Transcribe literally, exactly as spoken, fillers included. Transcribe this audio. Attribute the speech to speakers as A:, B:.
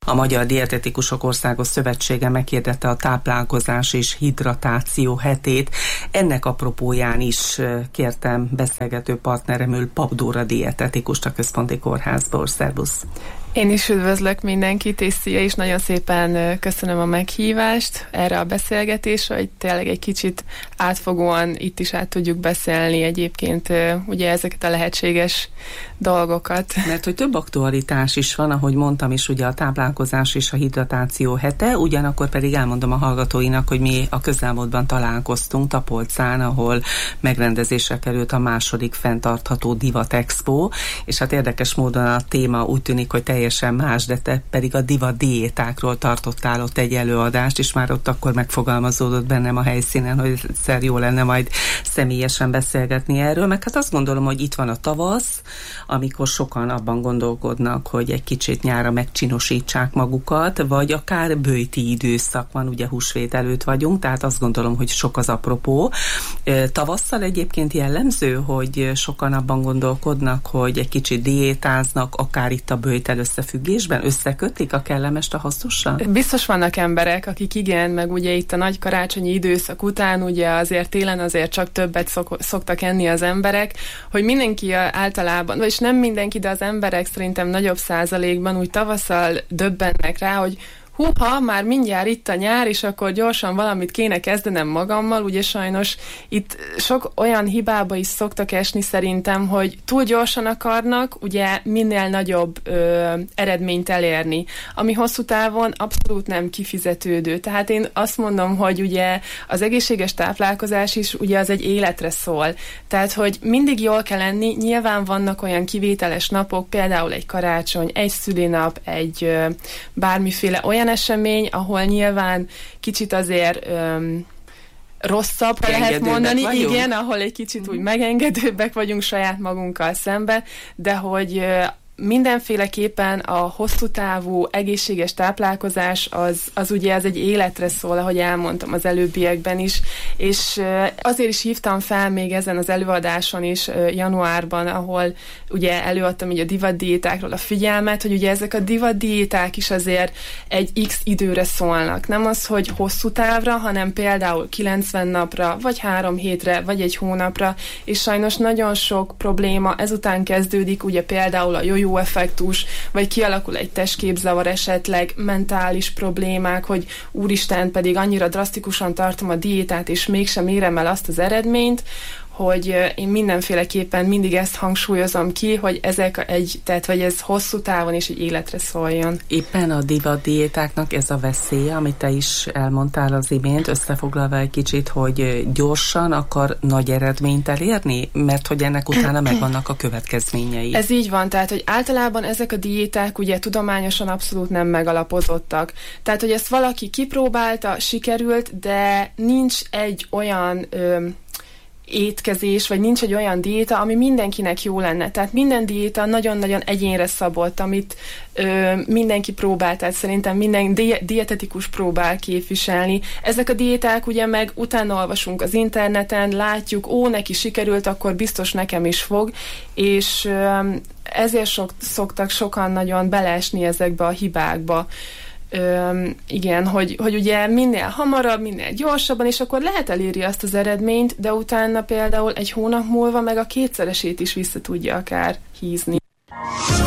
A: A Magyar Dietetikusok Országos Szövetsége meghirdette a táplálkozás és hidratáció hetét. Ennek apropóján is kértem beszélgető partneremül Pap Dóra dietetikust a Központi Kórházból. Szervusz!
B: Én is üdvözlök mindenkit, és szia, és nagyon szépen köszönöm a meghívást erre a beszélgetésre, hogy tényleg egy kicsit átfogóan itt is át tudjuk beszélni egyébként ugye ezeket a lehetséges dolgokat.
A: Mert hogy több aktualitás is van, ahogy mondtam is, ugye a táplálkozás és a hidratáció hete, ugyanakkor pedig elmondom a hallgatóinak, hogy mi a közelmúltban találkoztunk Tapolcán, ahol megrendezésre került a második fenntartható divat expo, és hát érdekes módon a téma úgy tűnik, hogy teljesen más, de te pedig a divat diétákról tartottál ott egy előadást, és már ott akkor megfogalmazódott bennem a helyszínen, hogy egyszer jó lenne majd személyesen beszélgetni erről, meg hát azt gondolom, hogy itt van a tavasz, amikor sokan abban gondolkodnak, hogy egy kicsit nyára megcsinosítsák magukat, vagy akár böjti időszak van, ugye húsvét előtt vagyunk, tehát azt gondolom, hogy sok az apropó. Tavasszal egyébként jellemző, hogy sokan abban gondolkodnak, hogy egy kicsit diétáznak, akár itt a böjtel összefüggésben, összekötik a kellemest a hasznossal?
B: Biztos vannak emberek, akik igen, meg ugye itt a nagy karácsonyi időszak után, ugye azért télen azért csak többet szok, szoktak enni az emberek, hogy mindenki általában, vagyis nem mindenki, de az emberek szerintem nagyobb százalékban úgy tavasszal döbbennek rá, hogy húha, már mindjárt itt a nyár, és akkor gyorsan valamit kéne kezdenem magammal, ugye sajnos itt sok olyan hibába is szoktak esni szerintem, hogy túl gyorsan akarnak, ugye minél nagyobb ö, eredményt elérni, ami hosszú távon abszolút nem kifizetődő. Tehát én azt mondom, hogy ugye az egészséges táplálkozás is ugye az egy életre szól. Tehát, hogy mindig jól kell lenni, nyilván vannak olyan kivételes napok, például egy karácsony, egy szülinap, egy ö, bármiféle olyan esemény, ahol nyilván kicsit azért öm, rosszabb, ha lehet mondani, vagyunk. Igen, ahol egy kicsit úgy megengedőbbek vagyunk saját magunkkal szemben, de hogy ö, mindenféleképpen a hosszú távú egészséges táplálkozás az, az ugye az egy életre szól, ahogy elmondtam az előbbiekben is, és azért is hívtam fel még ezen az előadáson is januárban, ahol ugye előadtam így a divatdiétákról a figyelmet, hogy ugye ezek a divatdiéták is azért egy X időre szólnak. Nem az, hogy hosszú távra, hanem például kilencven napra, vagy három hétre, vagy egy hónapra, és sajnos nagyon sok probléma ezután kezdődik, ugye például a jó jó effektus, vagy kialakul egy testképzavar, esetleg mentális problémák, hogy úristen, pedig annyira drasztikusan tartom a diétát, és mégsem érem el azt az eredményt, hogy én mindenféleképpen mindig ezt hangsúlyozom ki, hogy ezek egy, tehát hogy ez hosszú távon is egy életre szóljon.
A: Éppen a divat diétáknak ez a veszélye, amit te is elmondtál az imént, összefoglalva egy kicsit, hogy gyorsan akar nagy eredményt elérni, mert hogy ennek utána megvannak a következményei.
B: Ez így van, tehát hogy általában ezek a diéták ugye tudományosan abszolút nem megalapozottak. Tehát, hogy ezt valaki kipróbálta, sikerült, de nincs egy olyan ö, étkezés, vagy nincs egy olyan diéta, ami mindenkinek jó lenne. Tehát minden diéta nagyon-nagyon egyénre szabott, amit ö, mindenki próbál, tehát szerintem minden di- dietetikus próbál képviselni. Ezek a diéták ugye meg utána olvasunk az interneten, látjuk, ó, neki sikerült, akkor biztos nekem is fog, és ö, ezért sok, szoktak sokan nagyon beleesni ezekbe a hibákba. Üm, igen, hogy, hogy ugye minél hamarabb, minél gyorsabban, és akkor lehet elérni azt az eredményt, de utána például egy hónap múlva meg a kétszeresét is vissza tudja akár hízni.